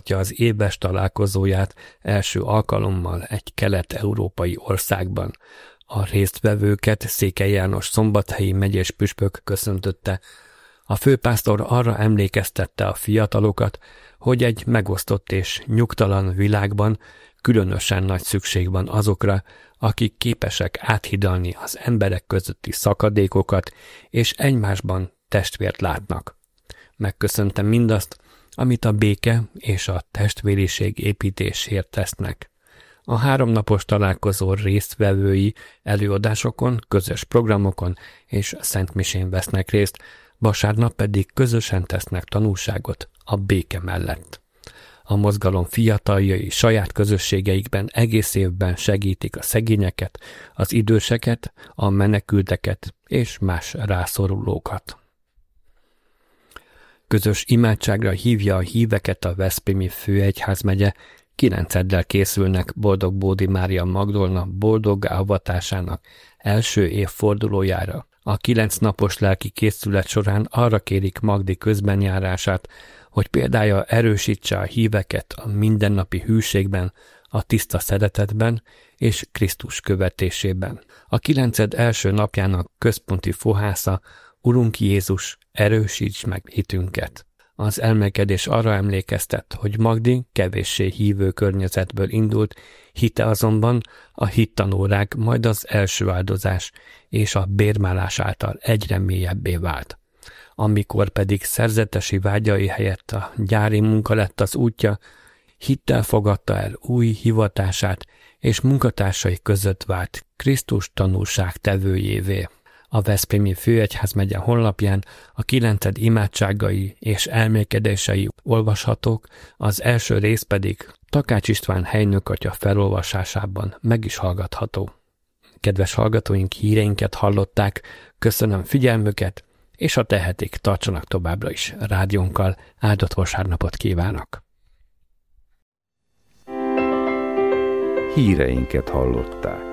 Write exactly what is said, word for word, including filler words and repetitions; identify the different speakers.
Speaker 1: tartja az éves találkozóját első alkalommal egy kelet-európai országban. A résztvevőket Székely János szombathelyi megyés püspök köszöntötte. A főpásztor arra emlékeztette a fiatalokat, hogy egy megosztott és nyugtalan világban különösen nagy szükség van azokra, akik képesek áthidalni az emberek közötti szakadékokat, és egymásban testvért látnak. Megköszöntem mindazt, amit a béke és a testvériség építésért tesznek. A háromnapos találkozó résztvevői előadásokon, közös programokon és szentmisén vesznek részt, vasárnap pedig közösen tesznek tanúságot a béke mellett. A mozgalom fiataljai saját közösségeikben egész évben segítik a szegényeket, az időseket, a menekülteket és más rászorulókat. Közös imádságra hívja a híveket a veszprémi főegyházmegye, kilenceddel készülnek Boldog Bódi Mária Magdolna boldoggá avatásának első évfordulójára. A kilenc napos lelki készület során arra kérik Magdi közbenjárását, hogy példája erősítse a híveket a mindennapi hűségben, a tiszta szeretetben és Krisztus követésében. A kilenced első napjának központi fohásza: Urunk Jézus, erősíts meg hitünket. Az elmélkedés arra emlékeztet, hogy Magdi kevéssé hívő környezetből indult, hite azonban a hittanórák, majd az első áldozás és a bérmálás által egyre mélyebbé vált. Amikor pedig szerzetesi vágyai helyett a gyári munka lett az útja, hittel fogadta el új hivatását, és munkatársai között vált Krisztus tanúság tevőjévé. A veszprémi főegyházmegye honlapján a kilenced imádságai és elmélkedései olvashatók, az első rész pedig Takács István helynökatya felolvasásában meg is hallgatható. Kedves hallgatóink, híreinket hallották, köszönöm figyelmüket, és ha tehetik, tartsanak továbbra is rádiónkkal. Áldott vasárnapot kívánok!
Speaker 2: Híreinket hallották.